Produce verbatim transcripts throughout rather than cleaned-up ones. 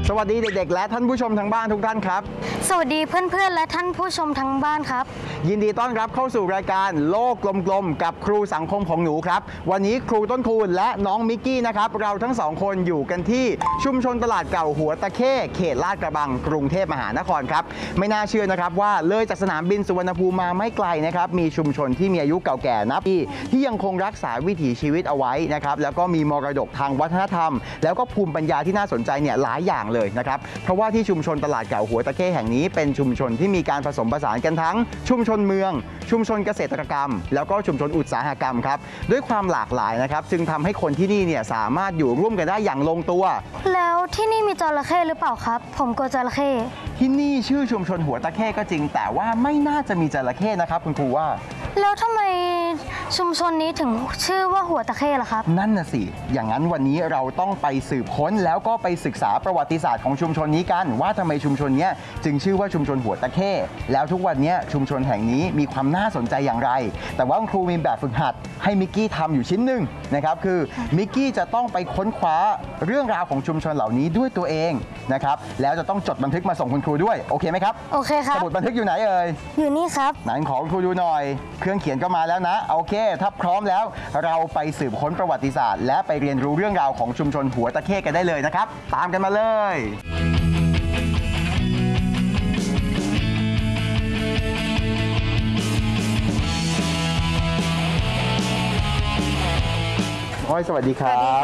สวัสดีเด็กๆและท่านผู้ชมทางบ้านทุกท่านครับสวัสดีเพื่อนๆและท่านผู้ชมทางบ้านครับยินดีต้อนรับเข้าสู่รายการโลกกลมๆกับครูสังคมของหนูครับวันนี้ครูต้นคูณและน้องมิกกี้นะครับเราทั้งสองคนอยู่กันที่ชุมชนตลาดเก่าหัวตะเข้เขตลาดกระบังกรุงเทพมหานครครับไม่น่าเชื่อนะครับว่าเลยจากสนามบินสุวรรณภูมิมาไม่ไกลนะครับมีชุมชนที่มีอายุเก่าแก่นับปีที่ยังคงรักษาวิถีชีวิตเอาไว้นะครับแล้วก็มีมรดกทางวัฒนธรรมแล้วก็ภูมิปัญญาที่น่าสนใจเนี่ยหลายอย่างเลยนะครับเพราะว่าที่ชุมชนตลาดเก่าหัวตะเข้แห่งนี้เป็นชุมชนที่มีการผสมผสานกันทั้งชุมชนเมืองชุมชนเกษตรกรรมแล้วก็ชุมชนอุตสาหกรรมครับด้วยความหลากหลายนะครับจึงทำให้คนที่นี่เนี่ยสามารถอยู่ร่วมกันได้อย่างลงตัวแล้วที่นี่มีจระเข้หรือเปล่าครับผมกลัวจระเข้ที่นี่ชื่อชุมชนหัวตะเข้ก็จริงแต่ว่าไม่น่าจะมีจระเข้นะครับคุณครูว่าแล้วทำไมชุมชนนี้ถึงชื่อว่าหัวตะเข้ล่ะครับนั่นน่ะสิอย่างนั้นวันนี้เราต้องไปสืบค้นแล้วก็ไปศึกษาประวัติศาสตร์ของชุมชนนี้กันว่าทำไมชุมชนนี้จึงชื่อว่าชุมชนหัวตะเข้แล้วทุกวันนี้ชุมชนแห่งนี้มีความน่าสนใจอย่างไรแต่ว่าครูมีแบบฝึกหัดให้มิกกี้ทำอยู่ชิ้นหนึ่งนะครับคือมิกกี้จะต้องไปค้นคว้าเรื่องราวของชุมชนเหล่านี้ด้วยตัวเองนะครับแล้วจะต้องจดบันทึกมาส่งคุณครูด้วยโอเคไหมครับโอเคครับสมุดบันทึกอยู่ไหนเอ่ยอยู่นี่ครับไหนขอคุณครูดูหน่อยเครื่องเขียนก็มาแล้วนะโอเคถ้าพร้อมแล้วเราไปสืบค้นประวัติศาสตร์และไปเรียนรู้เรื่องราวของชุมชนหัวตะเข้กันได้เลยนะครับตามกันมาเลยอ้อยสวัสดีครับ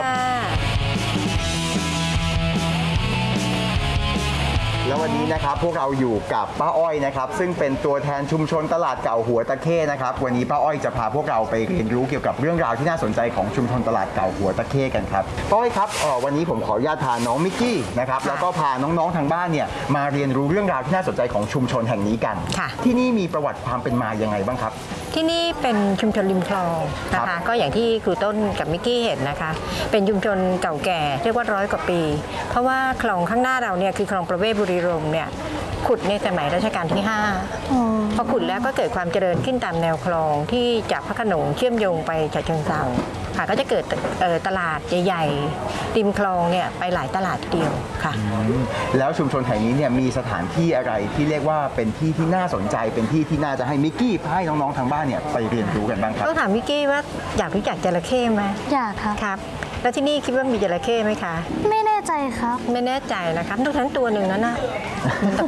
แล้ววันนี้นะครับพวกเราอยู่กับป้าอ้อยนะครับซึ่งเป็นตัวแทนชุมชนตลาดเก่าหัวตะเข้นะครับวันนี้ป้าอ้อยจะพาพวกเราไปเรียนรู้เกี่ยวกับเรื่องราวที่น่าสนใจของชุมชนตลาดเก่าหัวตะเข้กันครับป้าอ้อยครับวันนี้ผมขออนุญาตพาน้องมิกกี้นะครับแล้วก็พาน้องๆทางบ้านเนี่ยมาเรียนรู้เรื่องราวที่น่าสนใจของชุมชนแห่งนี้กันที่นี่มีประวัติความเป็นมายังไงบ้างครับที่นี่เป็นชุมชนริมคลองนะคะก็อย่างที่ครูต้นกับมิกกี้เห็นนะคะเป็นชุมชนเก่าแก่เรียกว่าร้อยกว่าปีเพราะว่าคลองข้างหน้าเราเนี่ยคือคลองประเวศบุรีรัมย์เนี่ยขุดในสมัยรัชกาลที่ห้าพอขุดแล้วก็เกิดความเจริญขึ้นตามแนวคลองที่จากพระโขนงเชื่อมโยงไปฉะเชิงเทราค่ะก็จะเกิดตลาดใหญ่ๆริมคลองเนี่ยไปหลายตลาดเดียวค่ะแล้วชุมชนแห่งนี้เนี่ยมีสถานที่อะไรที่เรียกว่าเป็นที่ที่น่าสนใจเป็นที่ที่น่าจะให้มิกกี้ให้น้องๆทางบ้านเนี่ยไปเรียนรู้กันบ้างครับต้องถามมิกกี้ว่าอยากรู้จักจระเข้ไหมอยากครับครับแล้วที่นี่คิดว่ามีจระเข้ไหมคะไม่แน่ใจครับไม่แน่ใจนะครับทุกทั้งตัวหนึ่งนั่นนะมันตะ